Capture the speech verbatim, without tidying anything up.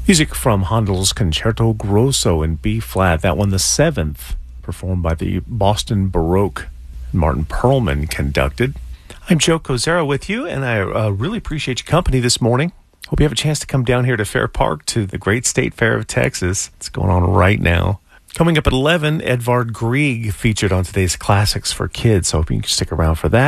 Music from Handel's Concerto Grosso in B flat. That one, the seventh, performed by the Boston Baroque. Martin Perlman conducted. I'm Joe Kozera with you, and I uh, really appreciate your company this morning. Hope you have a chance to come down here to Fair Park to the Great State Fair of Texas. It's going on right now. Coming up at eleven, Edvard Grieg featured on today's Classics for Kids, so I hope you can stick around for that.